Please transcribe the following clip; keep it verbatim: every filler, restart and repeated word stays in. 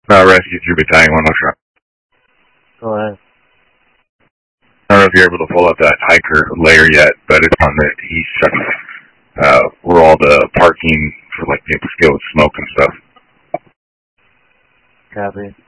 Uh, Rescue three Battalion, one oh shot. Go ahead. I don't know if you're able to pull up that hiker layer yet, but it's on the east section, uh, where all the parking for like Maple Scale with smoke and stuff. Copy.